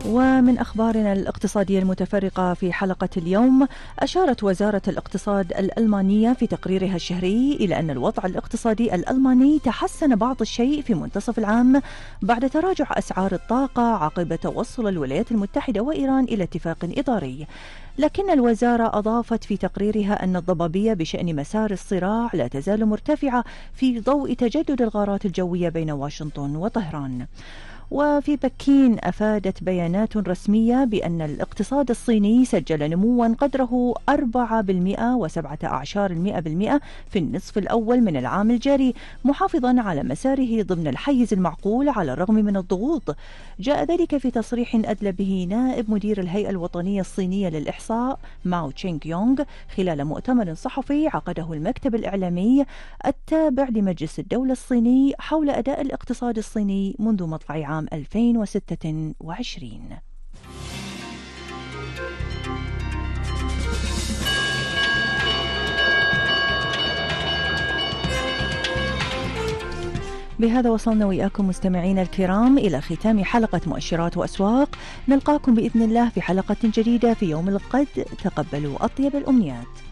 ومن أخبارنا الاقتصادية المتفرقة في حلقة اليوم، أشارت وزارة الاقتصاد الألمانية في تقريرها الشهري إلى أن الوضع الاقتصادي الألماني تحسن بعض الشيء في منتصف العام بعد تراجع أسعار الطاقة عقب توصل الولايات المتحدة وإيران إلى اتفاق إطاري. لكن الوزارة أضافت في تقريرها أن الضبابية بشأن مسار الصراع لا تزال مرتفعة في ضوء تجدد الغارات الجوية بين واشنطن وطهران. وفي بكين أفادت بيانات رسمية بأن الاقتصاد الصيني سجل نموا قدره 4.17% في النصف الأول من العام الجاري، محافظا على مساره ضمن الحيز المعقول على الرغم من الضغوط. جاء ذلك في تصريح أدلى به نائب مدير الهيئة الوطنية الصينية للإحصاء ماو تشينغ يونغ خلال مؤتمر صحفي عقده المكتب الإعلامي التابع لمجلس الدولة الصيني حول أداء الاقتصاد الصيني منذ مطلع عام 2026. بهذا وصلنا وإياكم مستمعينا الكرام إلى ختام حلقة مؤشرات وأسواق. نلقاكم بإذن الله في حلقة جديدة في يوم الغد. تقبلوا أطيب الأمنيات.